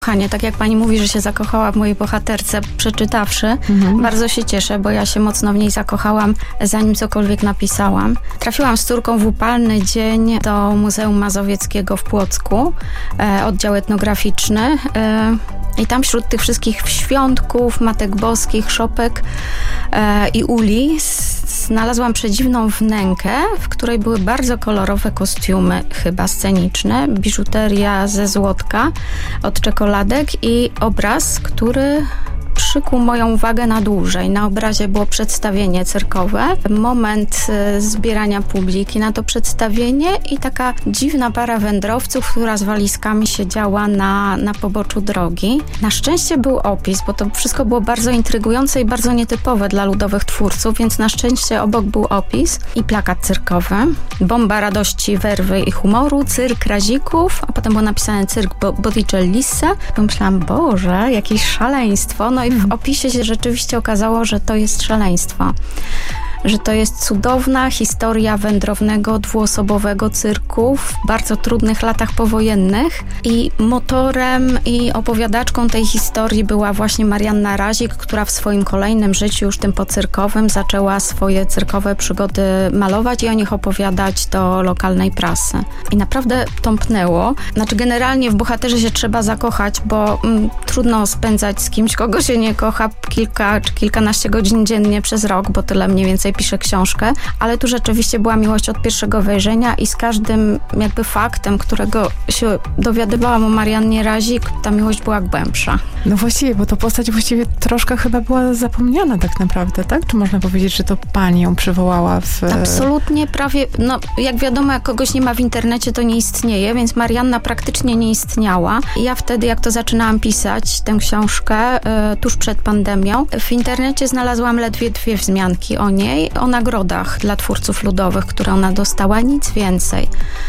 Kochanie, tak jak pani mówi, że się zakochała w mojej bohaterce, przeczytawszy, bardzo się cieszę, bo ja się mocno w niej zakochałam, zanim cokolwiek napisałam. Trafiłam z córką w upalny dzień do Muzeum Mazowieckiego w Płocku, oddział etnograficzny. I tam wśród tych wszystkich świątków, matek boskich, szopek i uli znalazłam przedziwną wnękę, w której były bardzo kolorowe kostiumy, chyba sceniczne, biżuteria ze złotka od czekoladek i obraz, który przykuł moją uwagę na dłużej. Na obrazie było przedstawienie cyrkowe, moment zbierania publiki na to przedstawienie i taka dziwna para wędrowców, która z walizkami siedziała na poboczu drogi. Na szczęście był opis, bo to wszystko było bardzo intrygujące i bardzo nietypowe dla ludowych twórców, więc na szczęście obok był opis i plakat cyrkowy. Bomba radości, werwy i humoru, cyrk razików, a potem było napisane cyrk Botticellisse. Pomyślałam, Boże, jakieś szaleństwo. No i w opisie się rzeczywiście okazało, że to jest szaleństwo. Że to jest cudowna historia wędrownego, dwuosobowego cyrku w bardzo trudnych latach powojennych i motorem i opowiadaczką tej historii była właśnie Marianna Razik, która w swoim kolejnym życiu, już tym pocyrkowym, zaczęła swoje cyrkowe przygody malować i o nich opowiadać do lokalnej prasy. I naprawdę tąpnęło. Znaczy generalnie w bohaterze się trzeba zakochać, bo trudno spędzać z kimś, kogo się nie kocha, kilka czy kilkanaście godzin dziennie przez rok, bo tyle mniej więcej piszę książkę, ale tu rzeczywiście była miłość od pierwszego wejrzenia i z każdym jakby faktem, którego się dowiadywałam o Mariannie Razik, ta miłość była głębsza. No właściwie, bo to postać właściwie troszkę chyba była zapomniana tak naprawdę, tak? Czy można powiedzieć, że to pani ją przywołała w... Absolutnie, prawie, no jak wiadomo, jak kogoś nie ma w internecie, to nie istnieje, więc Marianna praktycznie nie istniała. I ja wtedy, jak to zaczynałam pisać, tę książkę, tuż przed pandemią, w internecie znalazłam ledwie 2 wzmianki o niej, o nagrodach dla twórców ludowych, które ona dostała, nic więcej.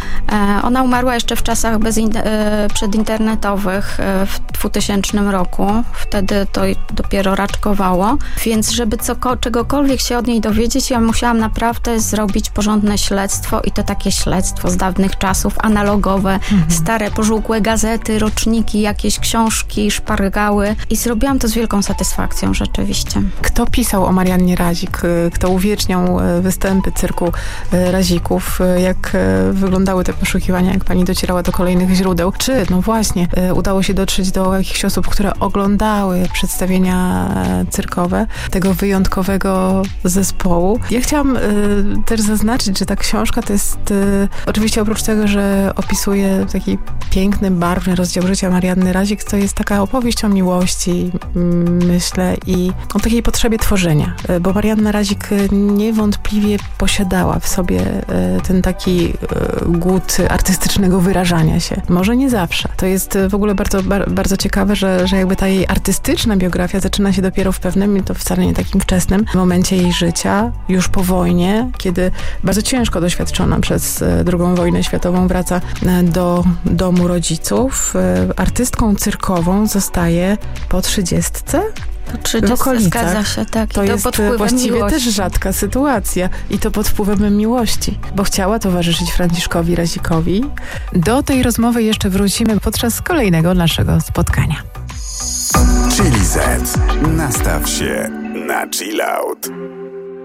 Ona umarła jeszcze w czasach przedinternetowych w 2000 roku. Wtedy to dopiero raczkowało. Więc żeby czegokolwiek się od niej dowiedzieć, ja musiałam naprawdę zrobić porządne śledztwo i to takie śledztwo z dawnych czasów, analogowe, stare, pożółkłe gazety, roczniki, jakieś książki, szpargały i zrobiłam to z wielką satysfakcją rzeczywiście. Kto pisał o Mariannie Razik? Kto uwieczniał występy cyrku Razików? Jak wyglądały te poszukiwania? Jak pani docierała do kolejnych źródeł? Czy, no właśnie, udało się dotrzeć do jakichś osób, które oglądały przedstawienia cyrkowe tego wyjątkowego zespołu? Ja chciałam też zaznaczyć, że ta książka to jest oczywiście oprócz tego, że opisuje taki piękny, barwny rozdział życia Marianny Razik, to jest taka opowieść o miłości, myślę, i o takiej potrzebie tworzenia. Bo Marianna Razik niewątpliwie posiadała w sobie ten taki głód artystycznego wyrażania się. Może nie zawsze. To jest w ogóle bardzo, bardzo ciekawe, że jakby ta jej artystyczna biografia zaczyna się dopiero w pewnym, i to wcale nie takim wczesnym momencie jej życia, już po wojnie, kiedy bardzo ciężko doświadczona przez II wojnę światową wraca do domu rodziców. Artystką cyrkową zostaje po 30. Po 30 zgadza się, tak. To jest właściwie miłości. Też rzadka sytuacja. I to pod wpływem miłości, bo chciała towarzyszyć Franciszkowi Razikowi. Do tej rozmowy jeszcze wrócimy podczas kolejnego naszego spotkania. Chili Z. Nastaw się na chill out.